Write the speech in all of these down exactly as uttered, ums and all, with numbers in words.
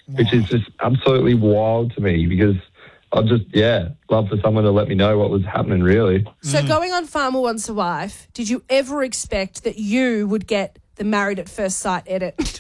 wow. which is just absolutely wild to me because I'd just, yeah, love for someone to let me know what was happening, really. So mm. going on Farmer Wants a Wife, did you ever expect that you would get the Married at First Sight edit?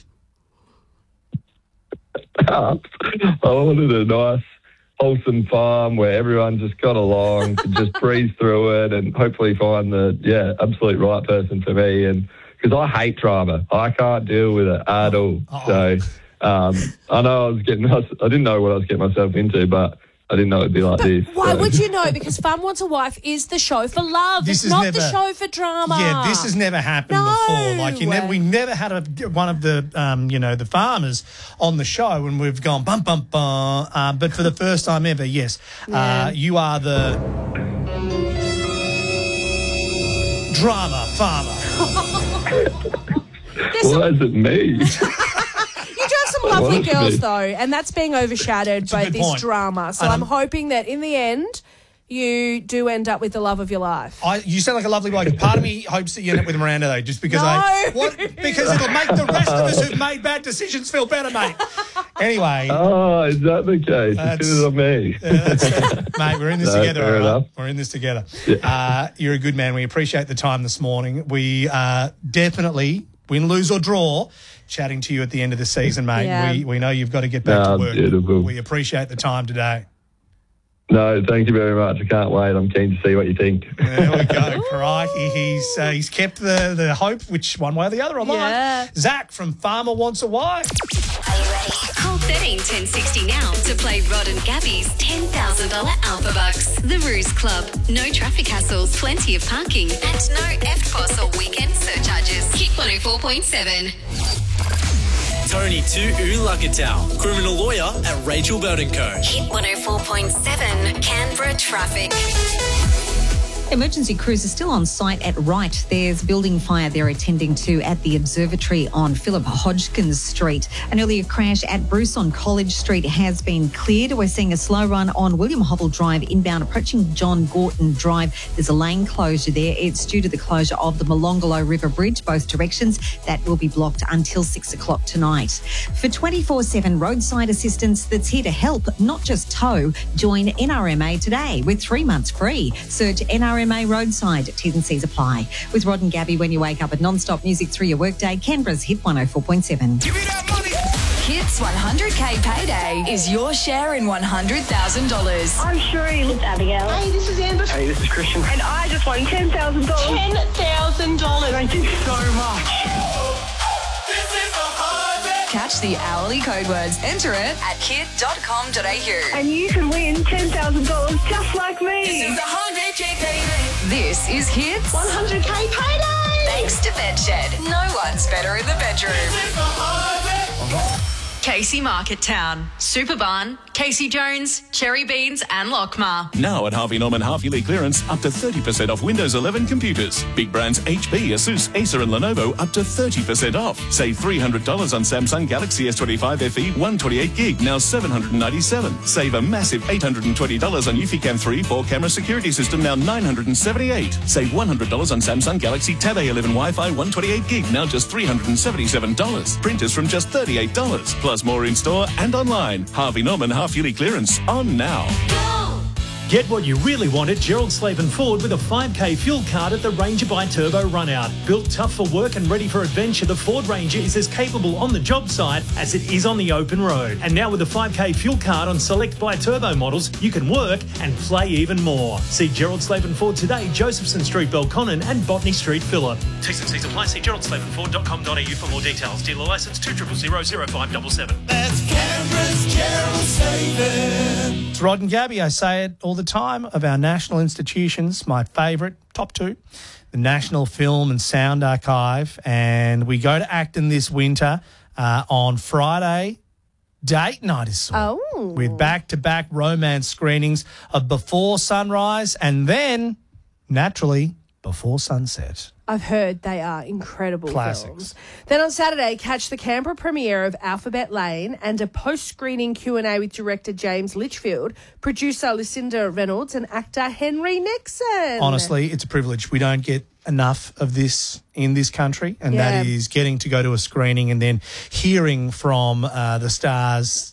I wanted a nice, wholesome farm where everyone just got along, could just breeze through it and hopefully find the, yeah, absolute right person for me. And because I hate drama. I can't deal with it at all. Uh-oh. So um, I know I was getting, I didn't know what I was getting myself into, but I didn't know it'd be like but this. Why so. would you know? Because Farm Wants a Wife is the show for love. This it's not never, the show for drama. Yeah, this has never happened no. before. Like you never, we never had a, one of the, um, you know, the farmers on the show, and we've gone bum bum bum. Uh, but for the first time ever, yes, yeah. uh, you are the drama farmer. Why is it me? You do have some lovely girls, though, and that's being overshadowed by this point. drama. So And I'm I'm- hoping that in the end, you do end up with the love of your life. I, you sound like a lovely bloke. Part of me hopes that you end up with Miranda, though, just because No. I what, because it'll make the rest of us who've made bad decisions feel better, mate. Anyway. Oh, is that the case? That's- It's on me. Uh, that's, uh, mate, we're in this No, together, fair all right? enough. We're in this together. Yeah. Uh, you're a good man. We appreciate the time this morning. We uh, definitely, win, lose or draw, chatting to you at the end of the season, mate. Yeah. We we know you've got to get back No, to work. beautiful. We appreciate the time today. No, thank you very much. I can't wait. I'm keen to see what you think. There we go. Crikey. He's, uh, he's kept the, the hope, which one way or the other online. Yeah. Zach from Farmer Wants a Wife. Are you ready? Call thirteen ten sixty now to play Rod and Gabby's ten thousand dollars Alpha Bucks. The Ruse Club. No traffic hassles, plenty of parking, and no F P O S or weekend surcharges. Hit one oh four point seven. Tony to Ulakatau, criminal lawyer at Rachel Burton Co. Hit one oh four point seven. Canberra traffic. Emergency crews are still on site at Wright. There's a building fire they're attending to at the observatory on Philip Hodgkins Street. An earlier crash at Bruce on College Street has been cleared. We're seeing a slow run on William Hobble Drive inbound approaching John Gorton Drive. There's a lane closure there. It's due to the closure of the Molonglo River Bridge, both directions. That will be blocked until six o'clock tonight. For twenty-four seven roadside assistance that's here to help, not just tow, join N R M A today with three months free. Search N R M A Roadside. T's and C's apply. With Rod and Gabby when you wake up at non-stop music through your workday, Canberra's Hit one oh four point seven. Give me that money! Hits one hundred K Payday is your share in one hundred thousand dollars. I'm Sheree. It's Abigail. Hey, this is Amber. Hey, this is Christian. And I just won ten thousand dollars. ten thousand dollars. Thank you so much. Catch the hourly code words. Enter it at kid dot com dot a u. And you can win ten thousand dollars just like me. This is one hundred K Payday. This is Hits one hundred K Payday. Thanks to Bedshed. No one's better in the bedroom. Casey Market Town, Superbarn, Casey Jones, Cherry Beans and Lockmar. Now at Harvey Norman half-yearly clearance, up to thirty percent off Windows eleven computers. Big brands H P, Asus, Acer and Lenovo up to thirty percent off. Save three hundred dollars on Samsung Galaxy S twenty-five F E one twenty-eight gig, now seven hundred ninety-seven dollars. Save a massive eight hundred twenty dollars on Eufy Cam three four-camera security system, now nine hundred seventy-eight dollars. Save one hundred dollars on Samsung Galaxy Tab A eleven Wi-Fi one twenty-eight gig, now just three hundred seventy-seven dollars. Printers from just thirty-eight dollars. Plus more in store and online. Harvey Norman half-yearly clearance on now. Get what you really want at Gerald Slaven Ford with a five K fuel card at the Ranger by Turbo Runout. Built tough for work and ready for adventure, the Ford Ranger is as capable on the job site as it is on the open road. And now with a five K fuel card on select by Turbo models, you can work and play even more. See Gerald Slaven Ford today, Josephson Street, Belconnen and Botany Street, Phillip. T's and C's apply. See gerald slaven ford dot com dot a u for more details. Dealer licence two zero zero zero five seven seven. That's Canberra's Gerald Slaven. It's Rod and Gabby. I say it all the time of our national institutions. My favourite, top two, the National Film and Sound Archive. And we go to Acton this winter uh, on Friday. Date night is Oh. with back-to-back romance screenings of Before Sunrise and then, naturally, Before Sunset. I've heard they are incredible Classics. films. Then on Saturday, catch the Canberra premiere of Alphabet Lane and a post-screening Q and A with director James Litchfield, producer Lucinda Reynolds and actor Henry Nixon. Honestly, it's a privilege. We don't get enough of this in this country, and Yeah. that is getting to go to a screening and then hearing from uh, the stars